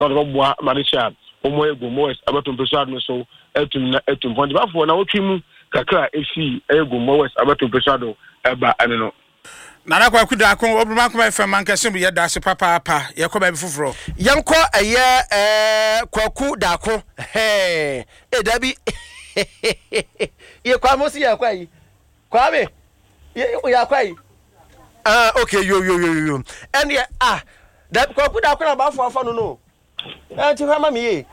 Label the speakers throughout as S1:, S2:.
S1: no boa manisha omo ego mo abato peso no so etum fond bafo na wotwi mu kakra efi ego mo west abato peso do eba ane no
S2: Nana kwa kuda ko obruma ko FM mankase mu ye dase papa ye ko ba bi foforo
S3: yanko eye kwaku da ko dabi ye kwa mosi ya kwa yi kwa me ya kwa yi okay yo and ye da kwaku da ko na ba fo afa no ti fa ma me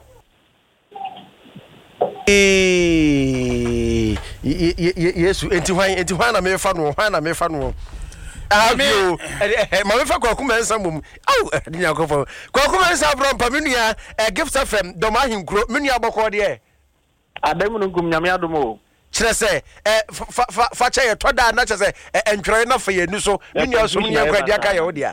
S3: yesu enti hwan na me fa no Amio, my father come some oh, Niakofo. Kwakuma from Paminia, a gift of them, Domahim, Minia Bocordia.
S4: Ademunum Yamiadomo.
S3: Say, Facha, Toda, not as and try enough for you, so Minia Sumia Diacayodia.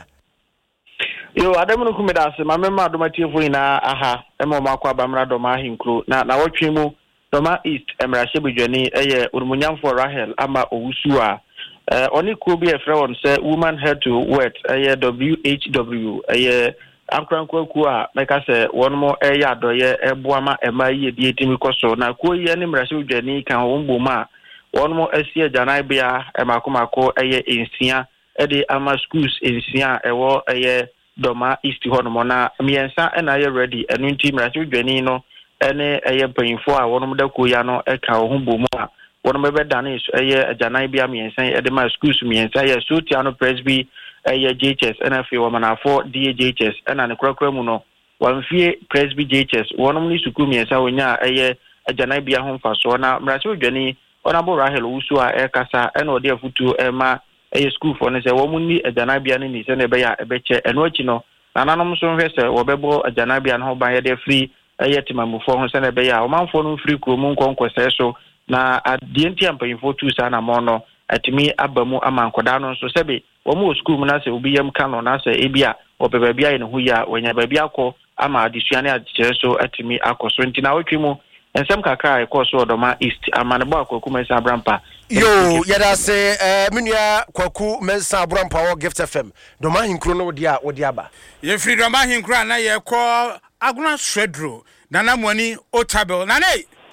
S4: You Ademunum Medas, my member Domativina, aha, Emo Makwa Bamra Domahim crew, now Chimu, Doma East, Emerashibu Jenny, Urmuniam for Rahel, Ama Usua. Only could be a friend say woman had to wet a WHW a Ankranko Kua, like I say, one more a yard or a Buama and my ye Timikoso. Now, Kui any Brasil Jenny can Wombuma, one more Sia Janibia, a Makomako, a ye in Sia, Eddie Ama schools in Sia, a war a ye Doma East Hormona, Miensa and I ready, and in Team Brasil Jenino, any a year paying for one of the Kuyano, a cow Wombuma. One of my Danish, a Janibia, me and say, at my schools, me and say, a Sutiano Presby, a JHS, and a few women are 4 DHS, and an Crocramuno, 1 fear Presby JHS, one only Sukumi and Sawina, a Janibia home for Sona, Brasil Jenny, Honorable Rahel Usua, Air Casa, and Odia Futu, Emma, a school for a woman, a Janabian in his and a beche, and what you know, an anonymous investor, or Bebo, a Janabian home by a free, a Yetima Mufon, and a Baya, or Mount Phone free Kumun conquest. Na adienti ampanyfo tu sa na mono atimi abamu amankodano so sebe omo school mu na se obi yam kan no na se ebia obebabia ye ne hu ya wanya babia akọ ama adisuane adikere so atimi akoso ntina otwimu ensem kakra ekoso odoma east amanebo akwaku mensa abrampa
S3: yo yada se menua kwaku mensa abrampa wo gift fm doma hinkro no wodi aba
S2: ye free doma hinkro na ye ko aguna swedro nana moni otabel nana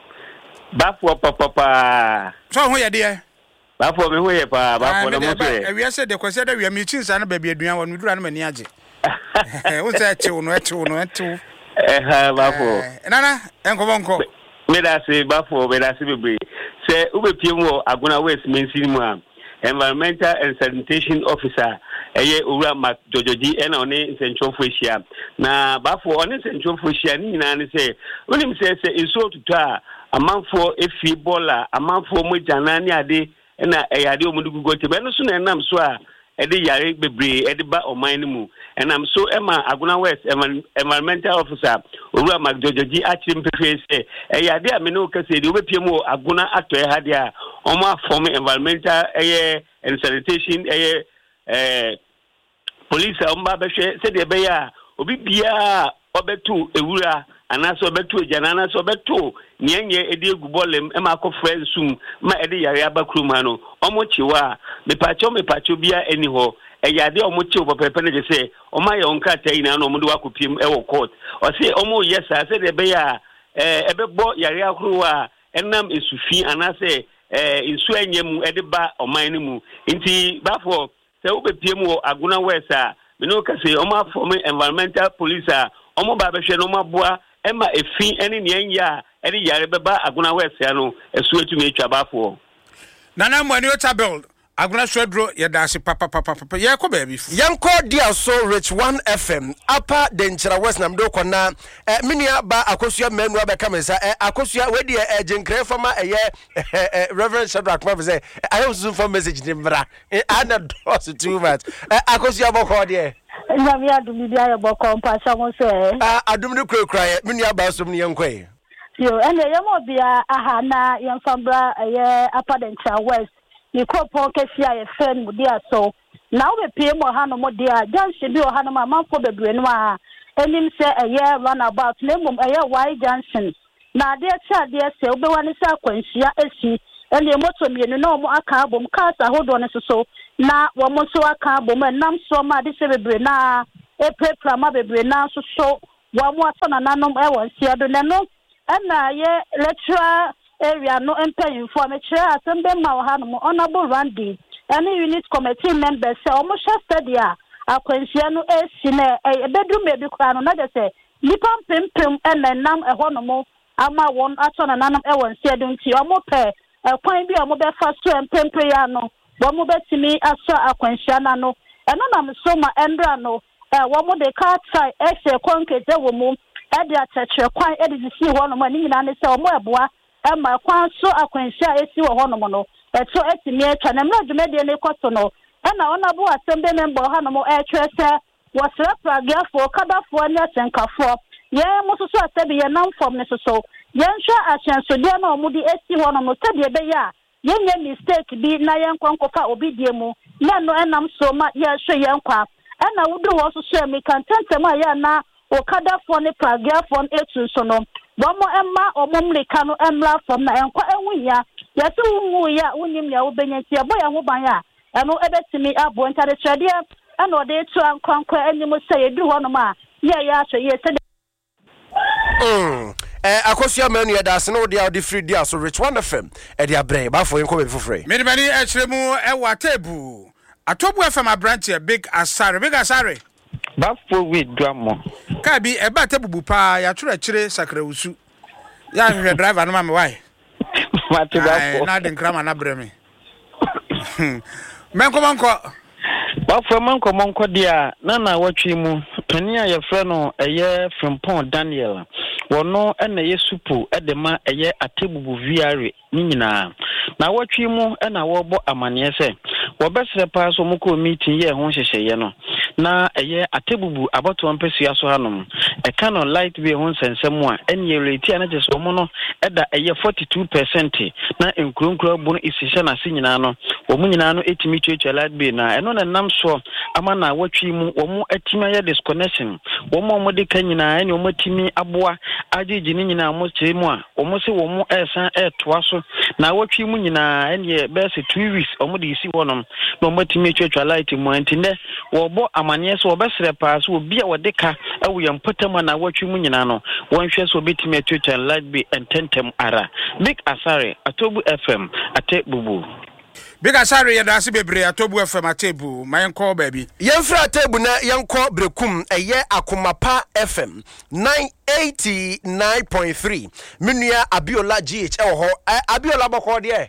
S4: Bafo papa.
S2: So ho ye de?
S4: Bafo me ho ye pa, bafo na mo se.
S2: E wi ase de kwase de wi mi chinsa na baabi aduan wonu dura na mani age. Wo se eche no eche.
S4: Bafo.
S2: Nana, enko.
S4: Me da se bafo, me da se bebre. Se ubepie mu Aguna West mensin mu am. Environmental and Sanitation Officer eye Owura Mark Jojoji ena one Centrofo Hia. Na bafo one Centrofo Hia ni nyina ne se, onim se nso tutu a amanfo efi bola amanfo mo janani ade na eyade omudu gugote be no so na enam so a ede yare bebre ede ba oman ni mu enam so ema Aguna West Environmental Officer Owura Mark Jojoji achim pefe se eyade a me no kase de obepie mu Aguna ato e hade a omo form environmental and sanitation police omba be hwe se de be ya obi bia obetu ewura anaso obetu janana so obetu nyenye edi egubolem ema akofra nsum ma edi yare abakruma no omochiwa mepacho bia eni ho eyade omochiwa papepe ne je se oma ye onkata ina no omudu wakopiem ewo court o se omo yesa se de be ya ebebo yare akruwa enam esufi anase insu enyem ediba oman mu nti bafo se obepiem wo Aguna West a me no kase omo form environmental police a omo ba behwe no maboa ema efi ene ne anya ede yare beba Aguna West ya no esu etumi etwa bafo
S2: nana mwani otabel Aguna Swedro ye dase papa ye ko ba bi fu
S3: yanko dia so Rich 1 FM apa denchira West namdo kona minia ba akosua manu abeka mensa akosua we de ejinkre fama Reverend Shadrack Mabel say I have some for message ni bra ana dos too much akosua boko de
S5: Nyami adum bia ye boko mpa so se
S3: adum ni kura minia ba so ni yankoi
S5: yo ene yemo bia aha na yemfambra apa denchira West ni kopo kefia ye fen mudia so na we pie mo ha no modia junction bi o ha no ma manfo bebre no a enim se runabout na mum Y junction na de cha de se obewani se akwanhia esi ene moto mienu na omo aka abom kasa hodo ne so na wo mo so aka abom nam so ma de se bebre na epepra ma bebre na so wa mo aso na nanom e won sia do neno na ye lecturer area no empanyimfo amekire asembe ma wo hanom honorable Randy any unit committee members say omo sha study a akwansia no esi na ebedum ebi kwa no na de say nipa pempem na nam ehonom ama won aso na nanom e won sia do nti omo pe kwan bi omo be fa so empempe ya no omo betimi aso akwansia na no eno na msoma endra no womo de ka try ese kwankete wo mu e de atechre kwan e de sisi ho no ni nyina ne se omo eboa e ma kwan so akwansia esi wo ho no no eto etimi etwa na mra dwumede ne koso no e na ona bo asembe member ha no mo e twese wo sra pragiafo kadafo ne senkafo ye mo so asebi ye nam form ne so ye nhwa ahyensode na omo de esi ho no no tede be ya ye nye mistake bi na ye nkwankofa obi die mu na no enam so ma ye hwe ye nkwa na wudu wo so so mi kan tentem ya na okadafo ne pragiafo etu so no bomo emma omomrika no emla from na enkwa enwuya yesi wunwu ya unyim ya ubenyensi abo ya ho ban ya eno ebetimi abo ntade trade na ode etu ankwankwa enim se yedu ho no ma ye ya hwe ye se
S3: akosua manu ya da sene ode ode free dia so Rich One FM e dia brain ba fo yenko be fofre
S2: me de bani e kiremu e wa tebu Atobu FM abranche Big Asare
S4: Bafo with drama
S2: ka bi e ba tebubu pa ya twere kire sakrawusu ya hwe driver no ma me why
S4: Mate bafo
S2: na de nkrama na breme menko
S4: bafo manko dia na watwi mu pani a yefre no eye Frimpong Daniel wono na ye supu edema eye atebubu viare ni nyina na watwi mu na wo bo amane se wo besre pa so mu ko meeting ye ho hyehyeye no na eye atebubu aboto ampesua so hanom e canon light be ho nsensem a ene rate na jeso mu no eda eye 42% na enkronkro bu no isihye na se nyina no wo mu nyina no etimi twetwa light be na eno na nam so ama na watwi mu wo mu atimi ye disconnection wo mu de kan nyina ene wo matimi aboa agigi ni nyina mo kyeremu a wo mu se wo mu esan etoa so na watwi mu nyina ene be se 2 weeks wo mu de isi wonom no matimi twetwa light mu antinde wo bo amane so wo besre pa so obi a wodeka awu yampotama na watwi mu nyina no wonhwe so betimi twetwa light be ententem ara Big Asare Atobu FM Atebubu
S2: Big Asare ya da se bebre Atobu FM Atebu mayenko baby
S3: yemfra Atebu na yenko brekum eye Akomapa FM 989.3 menua Abiola GH ho Abiola boko de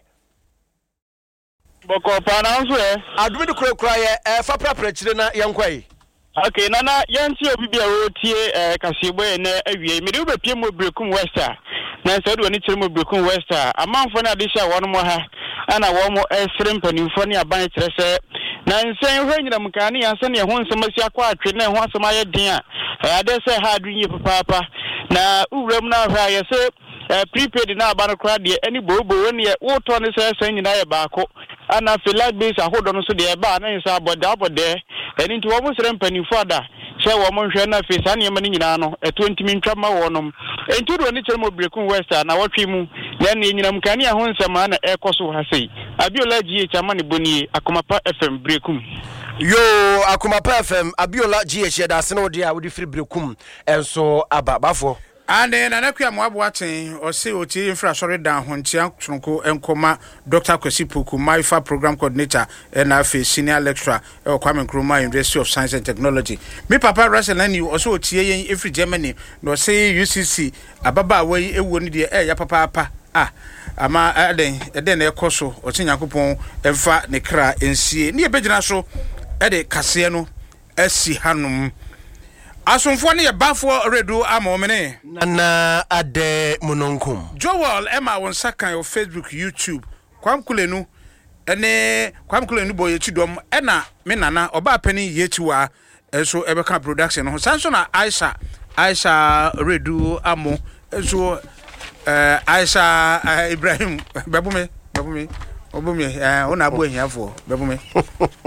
S6: boko pa na nso
S3: adumi de kura ye fa prapra chire na yenko yi
S6: okay nana yanti obi bia wo tie kasebo na awie me de wo bepie mo brekum wester na so do ni chire mo brekum wester amanfo na de sha won mo ha ana wo mo esrem panimfo ne aban kire se na nsen hwe nyina mkane yanse ne ho nsem asi akwa atwe na ho asem aye den a ade se ha adunye papa na uwram na hwa ye se prepaid na aba no kra de ani bobo ne wo to ne se nyina ye baako ana flat base ahodo no so de ba na nsa abode eni nti wo mo srem panimfo ada se wo mo hwe na face ane ma nyina no 20 mintwa ma wonom enti do ni kire mo brekum wester na wotwe mu na ne nyina mkane ho nsem na ekoso ha sei Abiola GH amane boni Akomapa FM brekum
S3: yo Akomapa FM Abiola GH da se no de a wo di free brekum enso ababafo
S2: ande na nakua moabo aten o se o tie infrastructure dan ho ntia sonko enkoma Dr. Kwesi Poku Maifa program coordinator na afi senior lecturer e Kwame Nkrumah University of Science and Technology me papa Russell ani o so o tie yen every Germany no say UCC ababa wai ewo ni de ya papa ama eden na ekoso o tinyankopon emfa ne kra ensie ne ebegyina so de kase no asi hanom asomfo ne yebafo redu amomene
S3: na ade munonkum
S2: Joel Emma won sakan o Facebook YouTube kwamkulenu ene kwamkulenu boye chidom ena me nana oba pani yechiwa so ebeka production ho sanso na Aisha redu amo so Aisha Ibrahim babume obumi ona abo ehiafo babume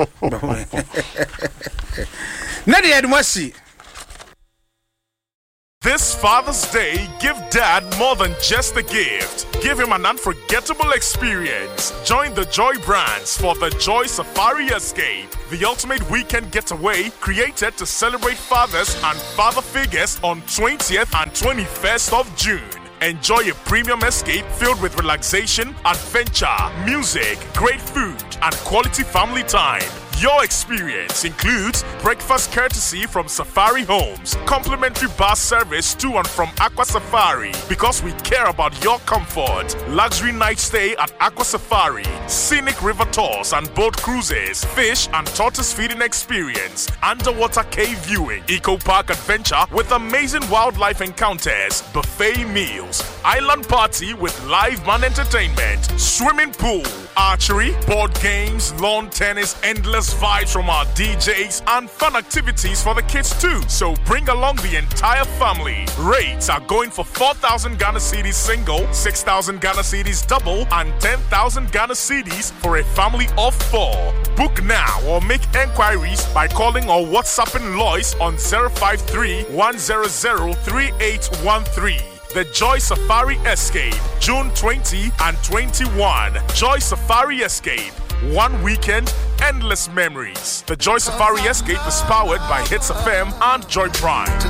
S2: na de edmasi
S7: This Father's Day, give Dad more than just a gift. Give him an unforgettable experience. Join the Joy brands for the Joy Safari Escape, the ultimate weekend getaway created to celebrate fathers and father figures on 20th and 21st of June. Enjoy a premium escape filled with relaxation, adventure, music, great food, and quality family time. Your experience includes breakfast courtesy from Safari Homes, complimentary bus service to and from Aqua Safari because we care about your comfort, luxury night stay at Aqua Safari, scenic river tours and boat cruises, fish and tortoise feeding experience, underwater cave viewing, eco park adventure with amazing wildlife encounters, buffet meals, island party with live band entertainment, swimming pool, archery, board games, lawn tennis, endless vibes from our DJs, and fun activities for the kids too. So bring along the entire family. Rates are going for 4,000 Ghana cedis single, 6,000 Ghana cedis double, and 10,000 Ghana cedis for a family of 4. Book now or make enquiries by calling or WhatsApping Lois on 053 100 3813. The Joy Safari Escape, June 20 and 21. Joy Safari Escape. One weekend, endless memories. The Joy Safari Escape is powered by Hits FM and Joy Prime.